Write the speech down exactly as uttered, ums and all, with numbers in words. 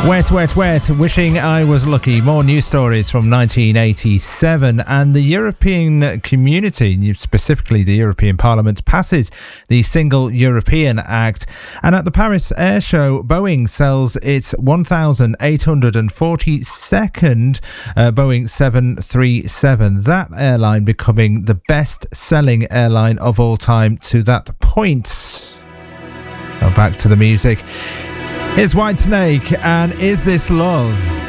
Wet, wet, wet. Wishing I was lucky. More news stories from nineteen eighty-seven. And the European community, specifically the European Parliament, passes the Single European Act. And at the Paris Air Show, Boeing sells its one thousand eight hundred forty-second uh, Boeing seven thirty-seven. That airline becoming the best-selling airline of all time to that point. Now back to the music. Here's Whitesnake and Is This Love?